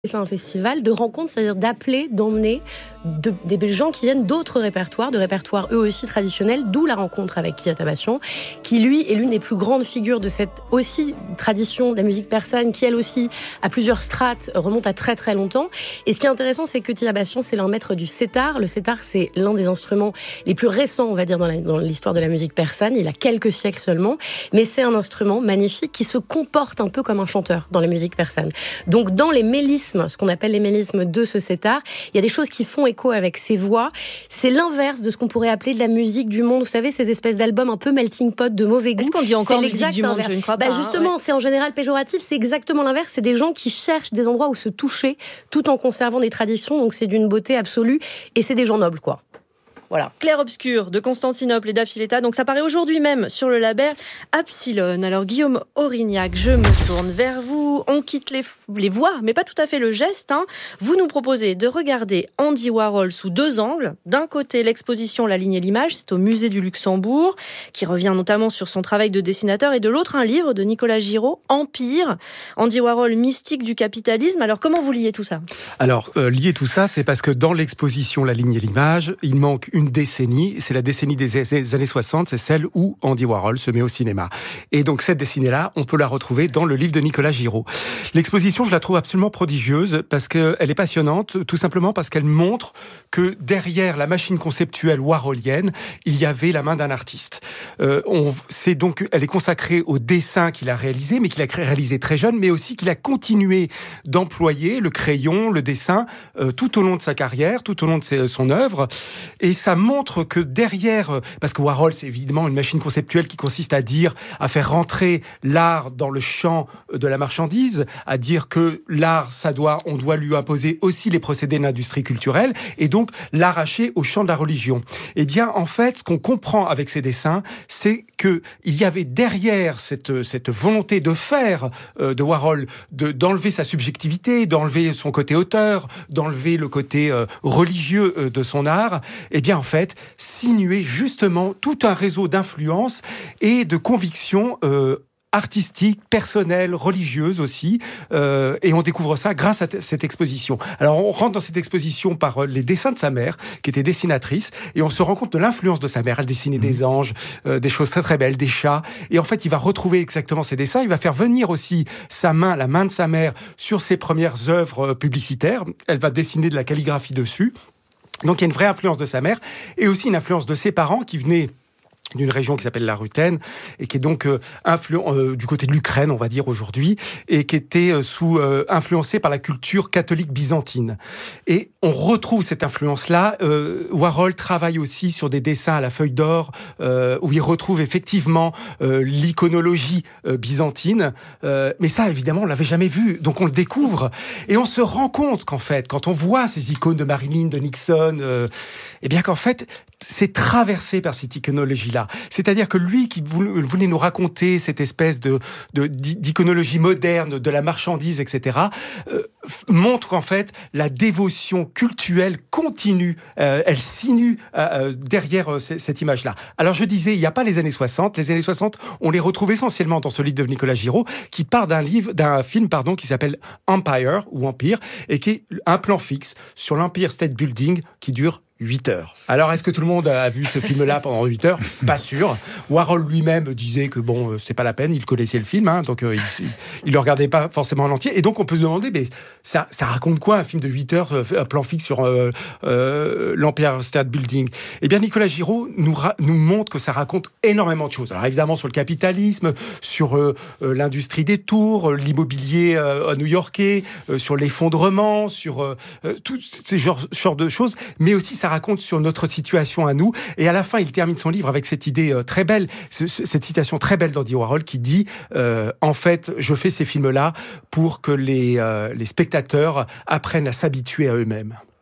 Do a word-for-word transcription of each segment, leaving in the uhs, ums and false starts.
C'est un festival de rencontres, c'est-à-dire d'appeler, d'emmener de, des gens qui viennent d'autres répertoires, de répertoires eux aussi traditionnels, d'où la rencontre avec Kyrill Tabassian, qui lui est l'une des plus grandes figures de cette aussi tradition de la musique persane, qui elle aussi a plusieurs strates, remonte à très très longtemps. Et ce qui est intéressant, c'est que Kyrill Tabassian, c'est l'un maître du setar. Le setar, c'est l'un des instruments les plus récents, on va dire, dans, la, dans l'histoire de la musique persane. Il a quelques siècles seulement, mais c'est un instrument magnifique qui se comporte un peu comme un chanteur dans la musique persane. Donc dans les mélismes, ce qu'on appelle les mélismes de ce setar, il y a des choses qui font écho avec ses voix. C'est l'inverse de ce qu'on pourrait appeler de la musique du monde. Vous savez, ces espèces d'albums un peu melting pot de mauvais goût. Est-ce qu'on dit encore c'est musique du monde? inverse. Je ne crois bah pas. Justement, hein, ouais. C'est en général péjoratif. C'est exactement l'inverse. C'est des gens qui cherchent des endroits où se toucher tout en conservant des traditions. Donc c'est d'une beauté absolue. Et c'est des gens nobles, quoi. Voilà, Clair-Obscur de Constantinople et d'Affiletta. Donc ça paraît aujourd'hui même sur le label Absilone. Alors Guillaume Aurignac, je me tourne vers vous. On quitte les, les voix, mais pas tout à fait le geste. Hein. Vous nous proposez de regarder Andy Warhol sous deux angles. D'un côté, l'exposition La ligne et l'image, c'est au musée du Luxembourg, qui revient notamment sur son travail de dessinateur. Et de l'autre, un livre de Nicolas Giraud, Empire. Andy Warhol, mystique du capitalisme. Alors comment vous liez tout ça? Alors, euh, lier tout ça, c'est parce que dans l'exposition La ligne et l'image, il manque une décennie, c'est la décennie des années soixante, c'est celle où Andy Warhol se met au cinéma. Et donc cette décennie-là, on peut la retrouver dans le livre de Nicolas Giraud. L'exposition, je la trouve absolument prodigieuse parce qu'elle est passionnante, tout simplement parce qu'elle montre que derrière la machine conceptuelle warholienne, il y avait la main d'un artiste. Euh, on, c'est donc, elle est consacrée au dessin qu'il a réalisé, mais qu'il a réalisé très jeune, mais aussi qu'il a continué d'employer le crayon, le dessin, euh, tout au long de sa carrière, tout au long de ses, son œuvre. Et ça montre que derrière, parce que Warhol, c'est évidemment une machine conceptuelle qui consiste à dire, à faire rentrer l'art dans le champ de la marchandise, à dire que l'art, ça doit, on doit lui imposer aussi les procédés de l'industrie culturelle, et donc l'arracher au champ de la religion. Eh bien, en fait, ce qu'on comprend avec ces dessins, c'est que il y avait derrière cette cette volonté de faire euh, de Warhol, de d'enlever sa subjectivité, d'enlever son côté auteur, d'enlever le côté euh, religieux euh, de son art. Eh bien, en fait, sinuer justement tout un réseau d'influences et de convictions euh, artistiques, personnelles, religieuses aussi, euh, et on découvre ça grâce à t- cette exposition. Alors on rentre dans cette exposition par euh, les dessins de sa mère, qui était dessinatrice, et on se rend compte de l'influence de sa mère. Elle dessinait mmh. des anges, euh, des choses très très belles, des chats, et en fait il va retrouver exactement ces dessins, il va faire venir aussi sa main, la main de sa mère, sur ses premières œuvres euh, publicitaires. Elle va dessiner de la calligraphie dessus. Donc il y a une vraie influence de sa mère, et aussi une influence de ses parents qui venaient d'une région qui s'appelle la Rutène, et qui est donc euh, influ- euh, du côté de l'Ukraine, on va dire aujourd'hui, et qui était euh, sous euh, influencée par la culture catholique byzantine. Et on retrouve cette influence-là. Euh, Warhol travaille aussi sur des dessins à la feuille d'or, euh, où il retrouve effectivement euh, l'iconologie euh, byzantine. Euh, mais ça, évidemment, on l'avait jamais vu. Donc on le découvre, et on se rend compte qu'en fait, quand on voit ces icônes de Marilyn, de Nixon, euh, eh bien qu'en fait, c'est traversé par cette iconologie-là. C'est-à-dire que lui qui voulait nous raconter cette espèce de, de d'iconologie moderne, de la marchandise, et cetera, euh, montre en fait la dévotion cultuelle continue. Euh, elle sinue euh, derrière euh, cette image-là. Alors je disais, il n'y a pas les années soixante. Les années soixante, on les retrouve essentiellement dans ce livre de Nicolas Giraud, qui part d'un livre, d'un film, pardon, qui s'appelle Empire ou Empire, et qui est un plan fixe sur l'Empire State Building qui dure huit heures. Alors, est-ce que tout le monde a vu ce film-là pendant huit heures? Pas sûr. Warhol lui-même disait que bon, c'était pas la peine, il connaissait le film, hein, donc euh, il, il le regardait pas forcément en entier. Et donc, on peut se demander, mais ça, ça raconte quoi un film de huit heures, un plan fixe sur euh, euh, l'Empire State Building? Eh bien, Nicolas Giraud nous, ra- nous montre que ça raconte énormément de choses. Alors, évidemment, sur le capitalisme, sur euh, euh, l'industrie des tours, euh, l'immobilier euh, new-yorkais, euh, sur l'effondrement, sur euh, euh, tous ces genres, genres de choses, mais aussi ça raconte sur notre situation à nous. Et à la fin, il termine son livre avec cette idée euh, très belle, ce, cette citation très belle d'Andy Warhol qui dit euh, en fait, je fais ces films-là pour que les, euh, les spectateurs apprennent à s'habituer à eux-mêmes.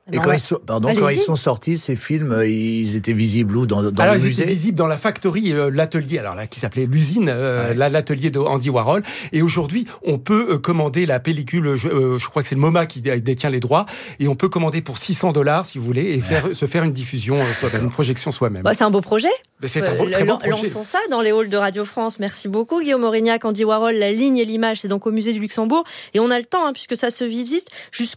Et quand, ils sont, pardon, quand ils sont sortis, ces films, ils étaient visibles où? Dans, dans alors, le ils musée? étaient visibles dans la factory, euh, l'atelier, alors là, qui s'appelait l'usine, euh, ouais. l'atelier de Andy Warhol. Et aujourd'hui, on peut euh, commander la pellicule, je, euh, je crois que c'est le MoMA qui détient les droits, et on peut commander pour six cents dollars, si vous voulez, et faire, ouais. se faire une diffusion euh, soi-même, une projection soi-même. Bah, c'est un beau projet. Mais c'est un beau, très beau projet. Lançons ça dans les halls de Radio France. Merci beaucoup, Guillaume Aurignac. Andy Warhol, la ligne et l'image, c'est donc au musée du Luxembourg. Et on a le temps, hein, puisque ça se visite jusqu'au